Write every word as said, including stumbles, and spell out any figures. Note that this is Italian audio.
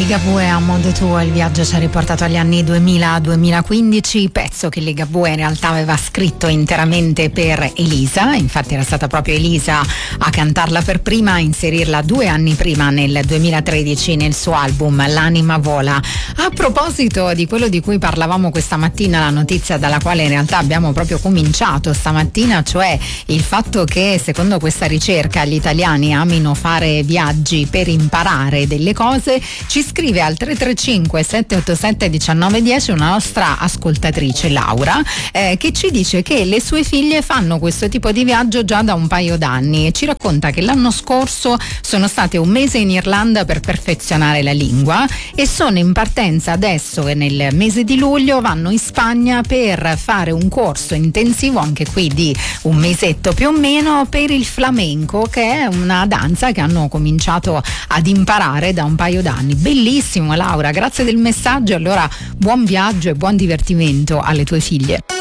Ligabue a modo tuo, il viaggio ci ha riportato agli anni duemila duemilaquindici, pezzo che Ligabue in realtà aveva scritto interamente per Elisa, infatti era stata proprio Elisa a cantarla per prima, a inserirla due anni prima nel duemilatredici nel suo album L'anima vola. A proposito di quello di cui parlavamo questa mattina, la notizia dalla quale in realtà abbiamo proprio cominciato stamattina, cioè il fatto che secondo questa ricerca gli italiani amino fare viaggi per imparare delle cose, ci scrive al tre tre cinque sette otto sette uno nove uno zero una nostra ascoltatrice Laura eh, che ci dice che le sue figlie fanno questo tipo di viaggio già da un paio d'anni e ci racconta che l'anno scorso sono state un mese in Irlanda per perfezionare la lingua e sono in partenza adesso che nel mese di luglio vanno in Spagna per fare un corso intensivo anche qui di un mesetto più o meno per il flamenco, che è una danza che hanno cominciato ad imparare da un paio d'anni. Bellissimo Laura, grazie del messaggio, allora buon viaggio e buon divertimento alle tue figlie.